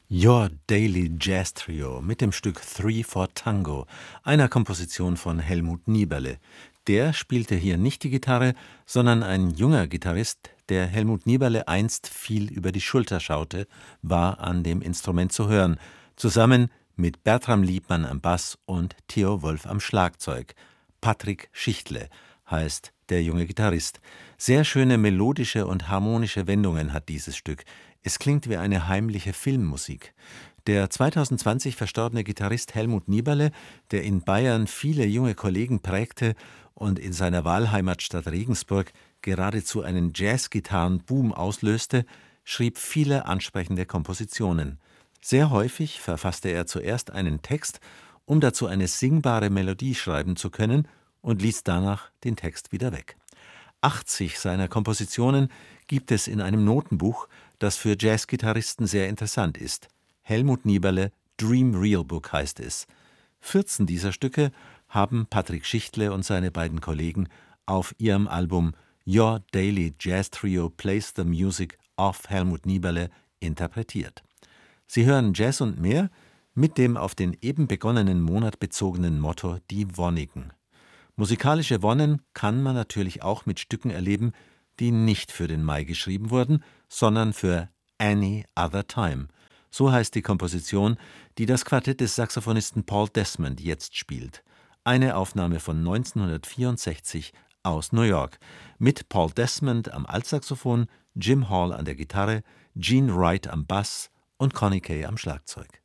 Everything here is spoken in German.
Your Daily Jazz Trio mit dem Stück Three for Tango, einer Komposition von Helmut Nieberle. Der spielte hier nicht die Gitarre, sondern ein junger Gitarrist, der Helmut Nieberle einst viel über die Schulter schaute, war an dem Instrument zu hören, zusammen mit Bertram Liebmann am Bass und Theo Wolff am Schlagzeug. Patrick Schichtle heißt der junge Gitarrist. Sehr schöne melodische und harmonische Wendungen hat dieses Stück. Es klingt wie eine heimliche Filmmusik. Der 2020 verstorbene Gitarrist Helmut Nieberle, der in Bayern viele junge Kollegen prägte und in seiner Wahlheimatstadt Regensburg geradezu einen Jazzgitarrenboom auslöste, schrieb viele ansprechende Kompositionen. Sehr häufig verfasste er zuerst einen Text, um dazu eine singbare Melodie schreiben zu können, und ließ danach den Text wieder weg. 80 seiner Kompositionen gibt es in einem Notenbuch, das für Jazzgitarristen sehr interessant ist. Helmut Nieberle Dream Real Book heißt es. 14 dieser Stücke haben Patrick Schichtle und seine beiden Kollegen auf ihrem Album Your Daily Jazz Trio Plays the Music of Helmut Nieberle interpretiert. Sie hören Jazz und mehr mit dem auf den eben begonnenen Monat bezogenen Motto Die Wonnigen. Musikalische Wonnen kann man natürlich auch mit Stücken erleben, die nicht für den Mai geschrieben wurden, sondern für Any Other Time. So heißt die Komposition, die das Quartett des Saxophonisten Paul Desmond jetzt spielt. Eine Aufnahme von 1964 aus New York, mit Paul Desmond am Altsaxophon, Jim Hall an der Gitarre, Gene Wright am Bass und Connie Kay am Schlagzeug.